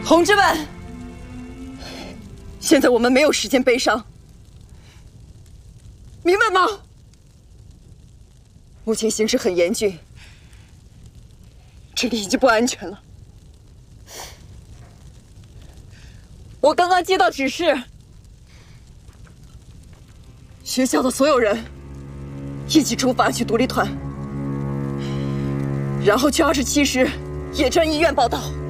同志们，现在我们没有时间悲伤，明白吗？目前形势很严峻，这里已经不安全了。我刚刚接到指示，学校的所有人一起出发去独立团，然后去27师野战医院报道。